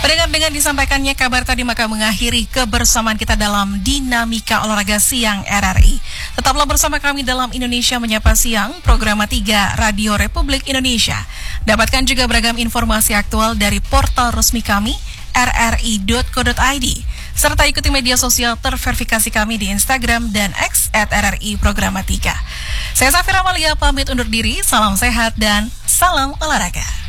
Pendengar, dengan disampaikannya kabar tadi maka mengakhiri kebersamaan kita dalam Dinamika Olahraga Siang RRI. Tetaplah bersama kami dalam Indonesia Menyapa Siang, program 3 Radio Republik Indonesia. Dapatkan juga beragam informasi aktual dari portal resmi kami, rri.co.id. Serta ikuti media sosial terverifikasi kami di Instagram dan X @RRI Programa 3. Saya Safira Amalia pamit undur diri, salam sehat dan salam olahraga.